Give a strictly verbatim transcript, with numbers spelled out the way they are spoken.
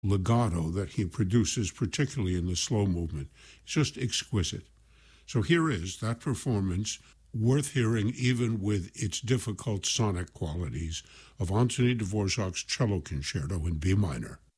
legato that he produces, particularly in the slow movement. It's just exquisite. So here is that performance, worth hearing even with its difficult sonic qualities, of Anthony Dvorak's Cello Concerto in B minor.